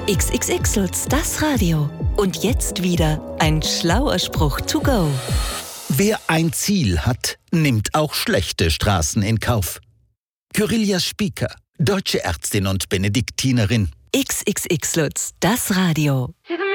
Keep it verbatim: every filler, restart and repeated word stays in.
X X X Lutz, das Radio. Und jetzt wieder ein schlauer Spruch to go. Wer ein Ziel hat, nimmt auch schlechte Straßen in Kauf. Kyrilia Spieker, deutsche Ärztin und Benediktinerin. X X X Lutz, das Radio.